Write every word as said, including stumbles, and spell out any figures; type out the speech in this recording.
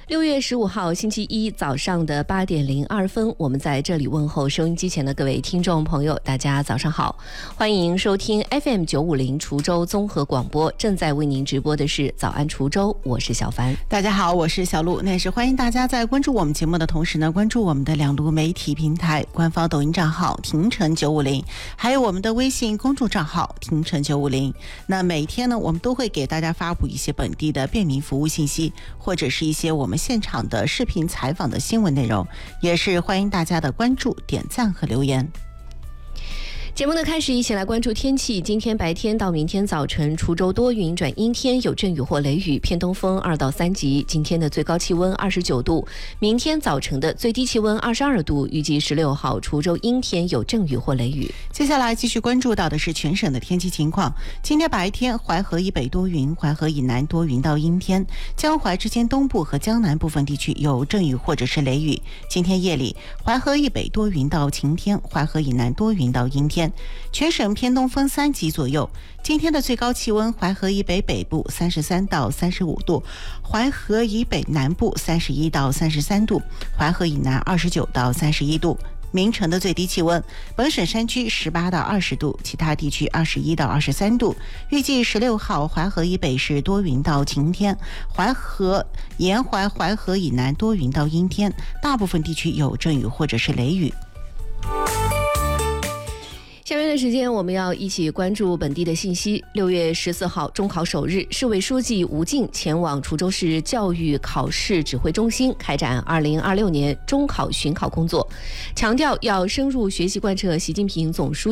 六月十五号星期一早上的八点零二分，我们在这里问候收音机前的各位听众朋友，大家早上好，欢迎收听 F M 九五零滁州综合广播，正在为您直播的是早安滁州，我是小凡。 大家好，我是小鹿。那也是欢迎大家在关注我们节目的同时呢，关注我们的两路媒体平台，官方抖音账号廷城九五零，还有我们的微信公众账号廷城九五零。那每天呢，我们都会给大家发布一些本地的便民服务信息，或者是一些我们现场的视频采访的新闻内容，也是欢迎大家的关注、点赞和留言。 节目的开始，一起来关注天气。今天白天到明天早晨，滁州多云转阴天，有阵雨或雷雨，偏东风二到三级。今天的最高气温二十九度，明天早晨的最低气温二十二度。预计十六号滁州阴天，有阵雨或雷雨。 接下来继续关注到的是全省的天气情况。今天白天，淮河以北多云，淮河以南多云到阴天，江淮之间东部和江南部分地区有阵雨或者是雷雨。今天夜里，淮河以北多云到晴天，淮河以南多云到阴天。全省偏东风三级左右。今天的最高气温，淮河以北北部三十三到三十五度，淮河以北南部三十一到三十三度，淮河以南二十九到三十一度。明晨的最低气温，本省山区十八到二十度，其他地区二十一到二十三度。预计十六号淮河以北是多云到晴天，淮河沿淮淮河以南多云到阴天，大部分地区有阵雨或者是雷雨。 下面的时间，我们要一起关注本地的信息。六月十四号，中考首日，市委书记吴静前往滁州市教育考试指挥中心开展二零二六年中考巡考工作，强调要深入学习贯彻习近平总书记